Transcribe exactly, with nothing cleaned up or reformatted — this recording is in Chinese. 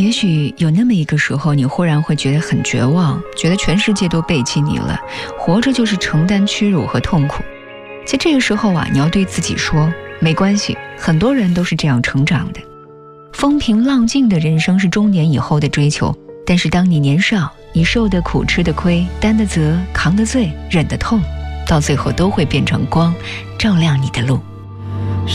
也许有那么一个时候，你忽然会觉得很绝望，觉得全世界都背弃你了，活着就是承担屈辱和痛苦。在这个时候啊，你要对自己说，没关系，很多人都是这样成长的。风平浪静的人生是中年以后的追求，但是当你年少，你受的苦，吃的亏，担的责，扛的罪，忍的痛，到最后都会变成光，照亮你的路。